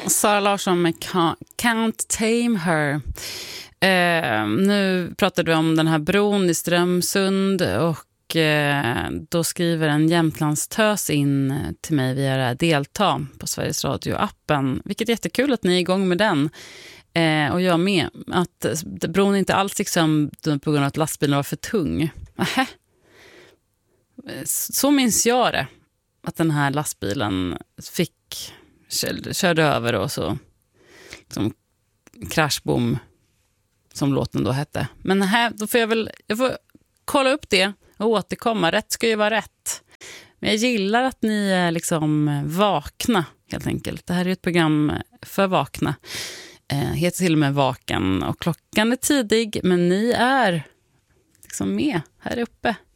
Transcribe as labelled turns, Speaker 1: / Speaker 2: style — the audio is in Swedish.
Speaker 1: Sara Larsson med Can't Tame Her. Nu pratade vi om den här bron i Strömsund och då skriver en Jämtlandstös in till mig via det här delta på Sveriges Radio-appen. Vilket är jättekul att ni är igång med den. Och jag med. Att bron inte alls liksom på grund av att lastbilen var för tung. Nähä. Så minns jag det. Att den här lastbilen körde över och så som kraschbom som låten då hette. Men här, då får jag får kolla upp det och återkomma. Rätt ska ju vara rätt. Men jag gillar att ni är liksom vakna helt enkelt. Det här är ett program för vakna. Heter till och med Vaken och klockan är tidig men ni är liksom med här uppe.